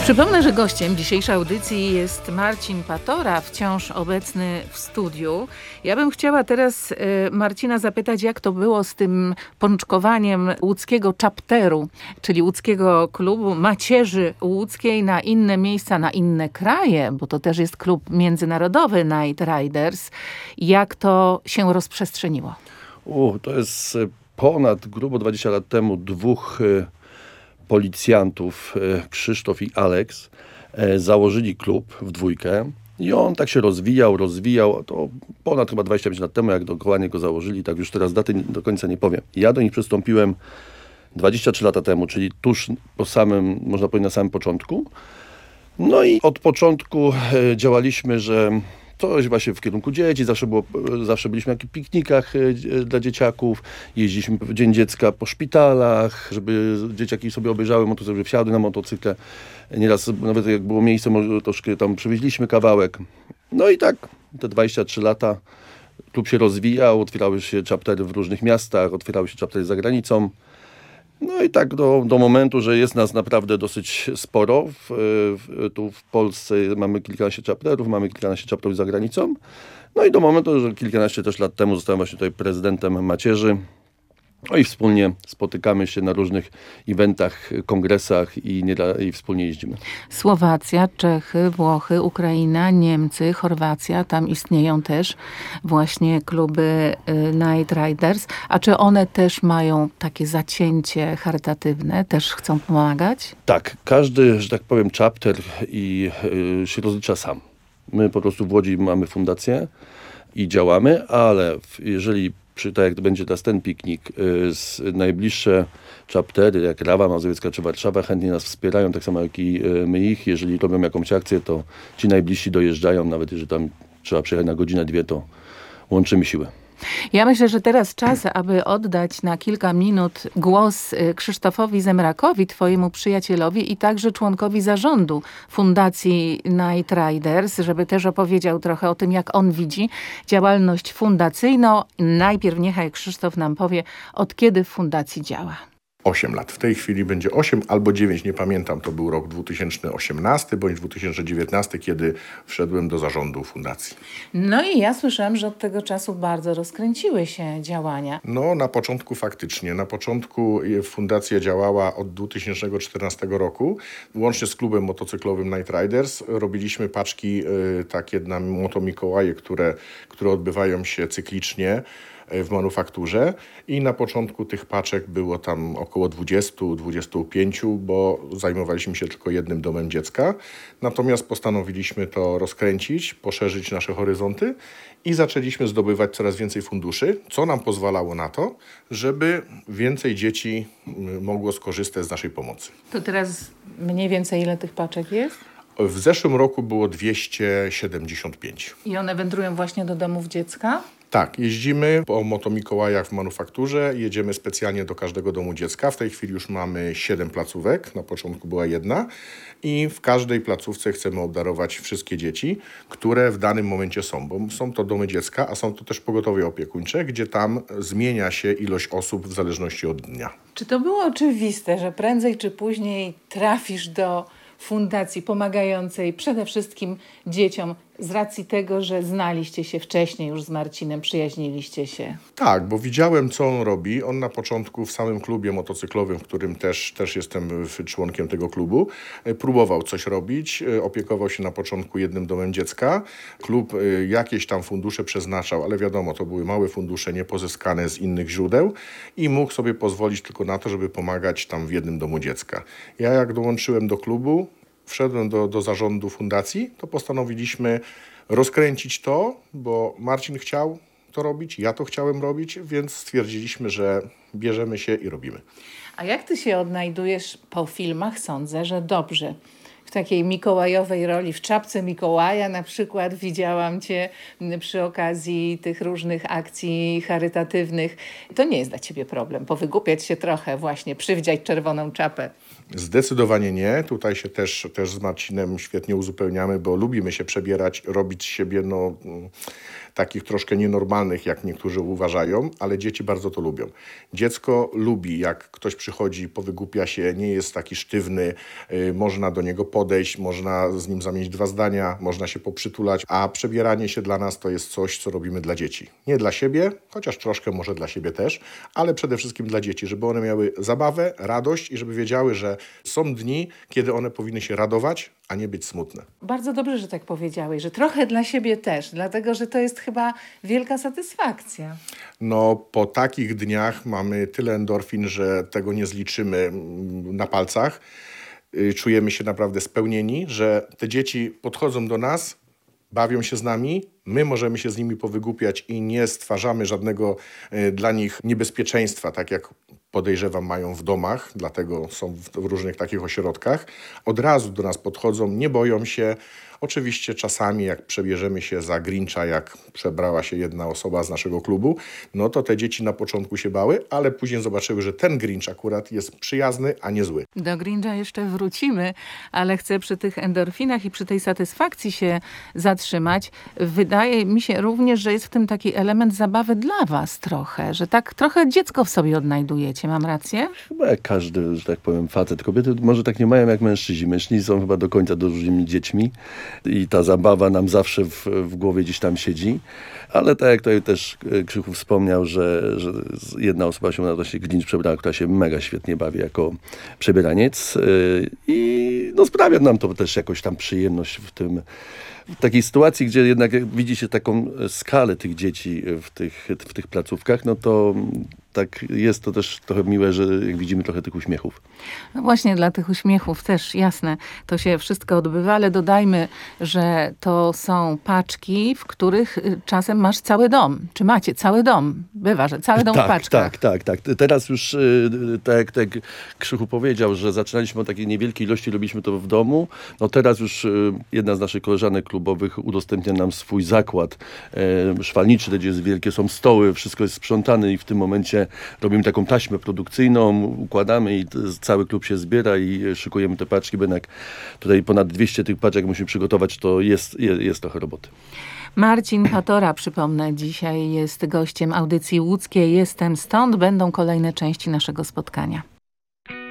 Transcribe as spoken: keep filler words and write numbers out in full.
Przypomnę, że gościem dzisiejszej audycji jest Marcin Patora, wciąż obecny w studiu. Ja bym chciała teraz y, Marcina zapytać, jak to było z tym pączkowaniem łódzkiego chapteru, czyli łódzkiego klubu Macierzy Łódzkiej na inne miejsca, na inne kraje, bo to też jest klub międzynarodowy Night Riders. Jak to się rozprzestrzeniło? U, to jest ponad grubo dwadzieścia lat temu dwóch y, policjantów, Krzysztof i Aleks, założyli klub w dwójkę i on tak się rozwijał, rozwijał, to ponad chyba dwadzieścia pięć lat temu, jak dokładnie go założyli, tak już teraz daty do końca nie powiem. Ja do nich przystąpiłem dwadzieścia trzy lata temu, czyli tuż po samym, można powiedzieć, na samym początku. No i od początku działaliśmy, że to jest właśnie w kierunku dzieci, zawsze, było, zawsze byliśmy na jakichś piknikach dla dzieciaków, jeździliśmy w Dzień Dziecka po szpitalach, żeby dzieciaki sobie obejrzały motocykl, żeby wsiadły na motocykle. Nieraz nawet jak było miejsce, może troszkę tam przywieźliśmy kawałek. No i tak te dwadzieścia trzy lata klub się rozwijał, otwierały się chaptery w różnych miastach, otwierały się chaptery za granicą. No i tak do, do momentu, że jest nas naprawdę dosyć sporo. W, w, tu w Polsce mamy kilkanaście chapterów, mamy kilkanaście chapterów za granicą. No i do momentu, że kilkanaście też lat temu zostałem właśnie tutaj prezydentem Macierzy. No i wspólnie spotykamy się na różnych eventach, kongresach i, nie, i wspólnie jeździmy. Słowacja, Czechy, Włochy, Ukraina, Niemcy, Chorwacja, tam istnieją też właśnie kluby Night Riders. A czy one też mają takie zacięcie charytatywne? Też chcą pomagać? Tak, każdy, że tak powiem, chapter i y, się rozlicza sam. My po prostu w Łodzi mamy fundację i działamy, ale jeżeli Przy, tak jak to będzie teraz ten piknik, y, z najbliższe chaptery, jak Rawa Mazowiecka czy Warszawa, chętnie nas wspierają, tak samo jak i y, my ich. Jeżeli robią jakąś akcję, to ci najbliżsi dojeżdżają, nawet jeżeli tam trzeba przyjechać na godzinę, dwie, to łączymy siły. Ja myślę, że teraz czas, aby oddać na kilka minut głos Krzysztofowi Zemrakowi, twojemu przyjacielowi i także członkowi zarządu Fundacji Night Riders, żeby też opowiedział trochę o tym, jak on widzi działalność fundacyjną. Najpierw niechaj Krzysztof nam powie, od kiedy w fundacji działa. osiem lat. W tej chwili będzie osiem albo dziewięć, nie pamiętam, to był rok dwa tysiące osiemnasty bądź dwa tysiące dziewiętnasty, kiedy wszedłem do zarządu fundacji. No i ja słyszałam, że od tego czasu bardzo rozkręciły się działania. No na początku faktycznie. Na początku fundacja działała od dwa tysiące czternastego roku. Łącznie z klubem motocyklowym Night Riders robiliśmy paczki y, takie na Motomikołaje, które, które odbywają się cyklicznie w manufakturze i na początku tych paczek było tam około dwadzieścia do dwudziestu pięciu, bo zajmowaliśmy się tylko jednym domem dziecka. Natomiast postanowiliśmy to rozkręcić, poszerzyć nasze horyzonty i zaczęliśmy zdobywać coraz więcej funduszy, co nam pozwalało na to, żeby więcej dzieci mogło skorzystać z naszej pomocy. To teraz mniej więcej ile tych paczek jest? W zeszłym roku było dwieście siedemdziesiąt pięć. I one wędrują właśnie do domów dziecka? Tak, jeździmy po Motomikołajach w manufakturze, jedziemy specjalnie do każdego domu dziecka. W tej chwili już mamy siedem placówek, na początku była jedna i w każdej placówce chcemy obdarować wszystkie dzieci, które w danym momencie są, bo są to domy dziecka, a są to też pogotowie opiekuńcze, gdzie tam zmienia się ilość osób w zależności od dnia. Czy to było oczywiste, że prędzej czy później trafisz do fundacji pomagającej przede wszystkim dzieciom z racji tego, że znaliście się wcześniej już z Marcinem, przyjaźniliście się? Tak, bo widziałem, co on robi. On na początku w samym klubie motocyklowym, w którym też, też jestem członkiem tego klubu, próbował coś robić. Opiekował się na początku jednym domem dziecka. Klub jakieś tam fundusze przeznaczał, ale wiadomo, to były małe fundusze, niepozyskane z innych źródeł i mógł sobie pozwolić tylko na to, żeby pomagać tam w jednym domu dziecka. Ja jak dołączyłem do klubu, wszedłem do, do zarządu fundacji, to postanowiliśmy rozkręcić to, bo Marcin chciał to robić, ja to chciałem robić, więc stwierdziliśmy, że bierzemy się i robimy. A jak ty się odnajdujesz po filmach? Sądzę, że dobrze. W takiej mikołajowej roli, w czapce Mikołaja na przykład widziałam cię przy okazji tych różnych akcji charytatywnych. To nie jest dla ciebie problem, powygłupiać się trochę właśnie, przywdziać czerwoną czapę. Zdecydowanie nie. Tutaj się też, też z Marcinem świetnie uzupełniamy, bo lubimy się przebierać, robić z siebie no, takich troszkę nienormalnych, jak niektórzy uważają, ale dzieci bardzo to lubią. Dziecko lubi, jak ktoś przychodzi, powygłupia się, nie jest taki sztywny, yy, można do niego podejść, można z nim zamienić dwa zdania, można się poprzytulać, a przebieranie się dla nas to jest coś, co robimy dla dzieci. Nie dla siebie, chociaż troszkę może dla siebie też, ale przede wszystkim dla dzieci, żeby one miały zabawę, radość i żeby wiedziały, że są dni, kiedy one powinny się radować, a nie być smutne. Bardzo dobrze, że tak powiedziałeś, że trochę dla siebie też, dlatego że to jest chyba wielka satysfakcja. No, po takich dniach mamy tyle endorfin, że tego nie zliczymy na palcach. Czujemy się naprawdę spełnieni, że te dzieci podchodzą do nas, bawią się z nami, my możemy się z nimi powygłupiać i nie stwarzamy żadnego y, dla nich niebezpieczeństwa, tak jak podejrzewam mają w domach, dlatego są w, w różnych takich ośrodkach. Od razu do nas podchodzą, nie boją się. Oczywiście czasami jak przebierzemy się za Grincha, jak przebrała się jedna osoba z naszego klubu, no to te dzieci na początku się bały, ale później zobaczyły, że ten Grinch akurat jest przyjazny, a nie zły. Do Grincha jeszcze wrócimy, ale chcę przy tych endorfinach i przy tej satysfakcji się zatrzymać. Wydaje mi się również, że jest w tym taki element zabawy dla was trochę, że tak trochę dziecko w sobie odnajdujecie. Mam rację? Chyba jak każdy, że tak powiem, facet. Kobiety może tak nie mają jak mężczyźni. Mężczyźni są chyba do końca dużymi dziećmi i ta zabawa nam zawsze w, w głowie gdzieś tam siedzi. Ale tak jak tutaj też Krzychu wspomniał, że, że jedna osoba się właśnie Grinch przebrała, która się mega świetnie bawi jako przebieraniec i no sprawia nam to też jakoś tam przyjemność w tym, w takiej sytuacji, gdzie jednak widzi się taką skalę tych dzieci w tych, w tych placówkach, no to tak jest to też trochę miłe, że jak widzimy trochę tych uśmiechów. No właśnie dla tych uśmiechów też, jasne, to się wszystko odbywa, ale dodajmy, że to są paczki, w których czasem masz cały dom. Czy macie cały dom? Bywa, że cały dom tak, w paczkach. Tak, tak, tak. Teraz już, tak, tak jak Krzychu powiedział, że zaczynaliśmy od takiej niewielkiej ilości, robiliśmy to w domu. No teraz już jedna z naszych koleżanek klubowych udostępnia nam swój zakład szwalniczy, gdzie jest wielkie, są stoły, wszystko jest sprzątane i w tym momencie robimy taką taśmę produkcyjną, układamy i cały klub się zbiera i szykujemy te paczki, bo jednak tutaj ponad dwieście tych paczek musimy przygotować, to jest, jest, jest trochę roboty. Marcin Patora, przypomnę, dzisiaj jest gościem audycji łódzkiej Jestem stąd. Będą kolejne części naszego spotkania.